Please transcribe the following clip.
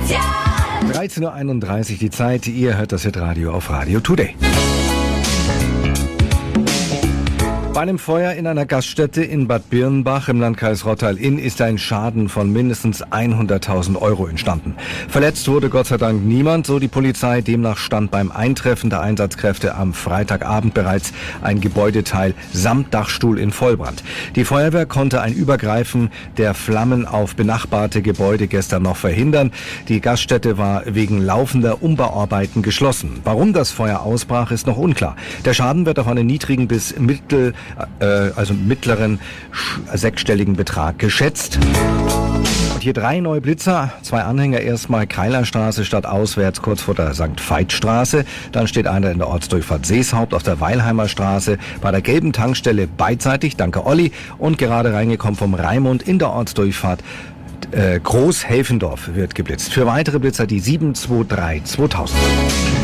13:31 Uhr die Zeit. Ihr hört das Hitradio auf Radio Today. Bei einem Feuer in einer Gaststätte in Bad Birnbach im Landkreis Rottal-Inn ist ein Schaden von mindestens 100.000 Euro entstanden. Verletzt wurde Gott sei Dank niemand, so die Polizei. Demnach stand beim Eintreffen der Einsatzkräfte am Freitagabend bereits ein Gebäudeteil samt Dachstuhl in Vollbrand. Die Feuerwehr konnte ein Übergreifen der Flammen auf benachbarte Gebäude gestern noch verhindern. Die Gaststätte war wegen laufender Umbauarbeiten geschlossen. Warum das Feuer ausbrach, ist noch unklar. Der Schaden wird auf einen niedrigen bis mittleren sechsstelligen Betrag geschätzt. Und hier 3 neue Blitzer, 2 Anhänger, erstmal Keilerstraße statt auswärts kurz vor der St. Veit-Straße. Dann steht einer in der Ortsdurchfahrt Seeshaupt auf der Weilheimer Straße bei der gelben Tankstelle beidseitig, danke Olli, und gerade reingekommen vom Raimund in der Ortsdurchfahrt Großhelfendorf wird geblitzt. Für weitere Blitzer die 723 2000.